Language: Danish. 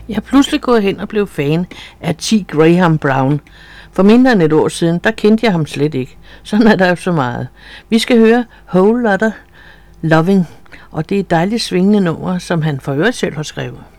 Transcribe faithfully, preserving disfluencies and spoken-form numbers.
Jeg er pludselig gået hen og blev fan af T. Graham Brown. For mindre end et år siden, der kendte jeg ham slet ikke. Sådan er der jo så meget. Vi skal høre Whole Lotta Loving, og det er et dejligt svingende nummer, som han for øvrigt selv har skrevet.